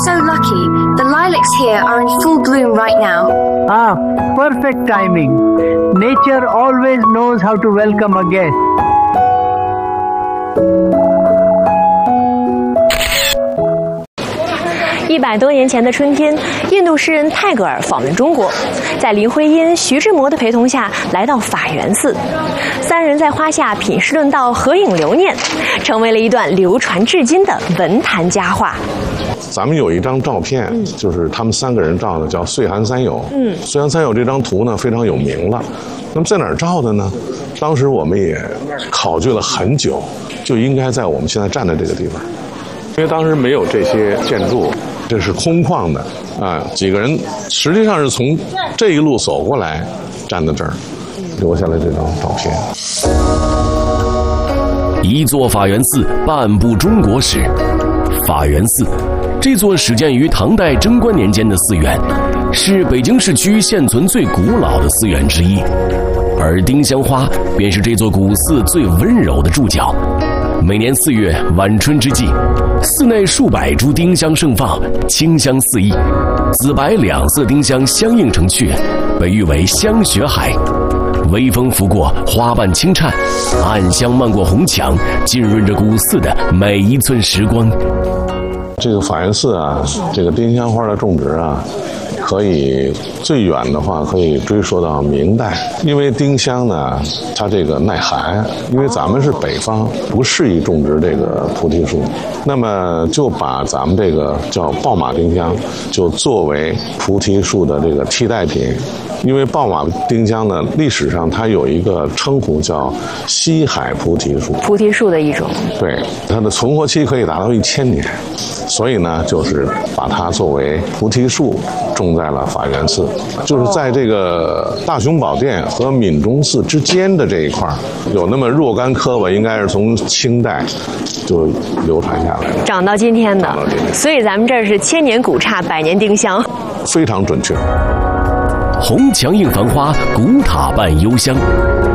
so lucky. The lilacs here are in full bloom right now. Ah, perfect timing. Nature always knows how to welcome a guest. 100多年前的春天，印度诗人泰戈尔访问中国，在林徽因、徐志摩的陪同下来到法源寺，三人在花下品诗论道，合影留念，成为了一段流传至今的文坛佳话。 咱们有一张照片，就是他们3个人照的，叫《岁寒三友》。岁寒三友这张图呢非常有名了。那么在哪儿照的呢？当时我们也考据了很久，就应该在我们现在站的这个地方，因为当时没有这些建筑。这是空旷的啊，几个人实际上是从这一路走过来，站在这儿，留下了这张照片。 一座法源寺半部中国史。法源寺，这座始建于唐代贞观年间的寺院，是北京市区现存最古老的寺院之一，而丁香花便是这座古寺最温柔的注脚。每年4月晚春之际，寺内数百株丁香盛放，清香四溢，紫白2色丁香相映成趣，被誉为香雪海。微风拂过，花瓣轻颤，暗香漫过红墙，浸润着古寺的每一寸时光。 这个法源寺啊，这个丁香花的种植啊，可以最远的话可以追溯到明代，因为丁香呢，它这个耐寒，因为咱们是北方，不适宜种植这个菩提树，那么就把咱们这个叫爆马丁香，就作为菩提树的这个替代品。因为爆马丁香呢，历史上它有一个称呼叫西海菩提树， 菩提树的一种。 对，它的存活期可以达到1000年，所以呢，就是把它作为菩提树种在了法源寺，就是在这个大雄宝殿和闽中寺之间的这一块，有那么若干棵吧，应该是从清代就流传下来的， 长到今天的。所以咱们这儿是千年古刹，百年丁香， 非常准确。 红墙映繁花，古塔伴幽香。